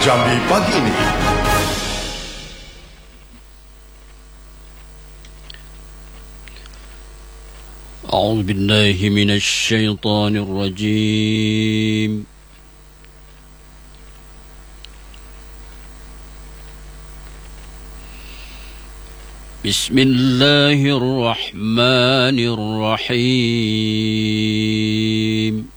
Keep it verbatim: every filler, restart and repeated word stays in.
Jambi pagi ini. أعوذ بالله من الشيطان الرجيم بسم الله الرحمن الرحيم